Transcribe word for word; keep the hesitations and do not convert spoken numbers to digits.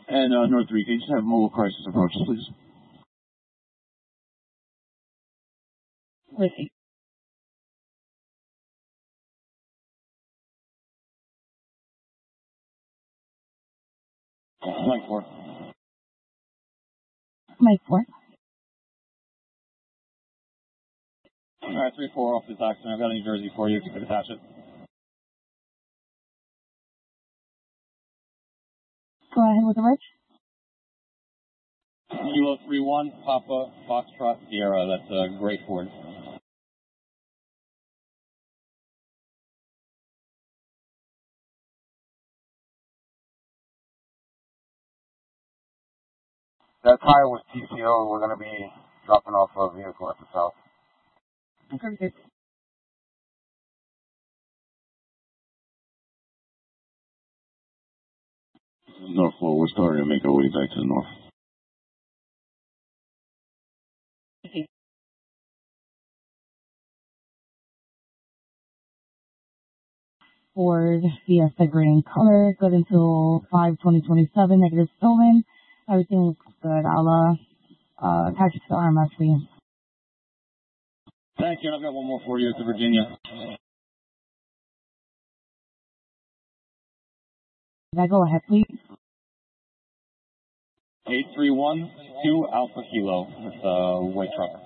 And uh, North three, can you just have mobile crisis approaches, please? Receive. Mike four. Mike four. All right, three four off this accident. I've got a New Jersey for you. If you could attach it. Go ahead with the reg. Kilo three one, Papa Foxtrot Sierra. That's a Great Ford. That tire was T C O, and we're going to be dropping off a vehicle at the south. Okay. North four, we're starting to make our way back to the north. Receive. Ford Fiesta green color, good until five twenty twenty-seven, negative stolen. Everything looks good. I'll uh, uh, attach it to the R M S for you. Thank you, and I've got one more for you. It's in Virginia. Now go ahead, please. eight three one two Alpha Kilo. It's a white truck.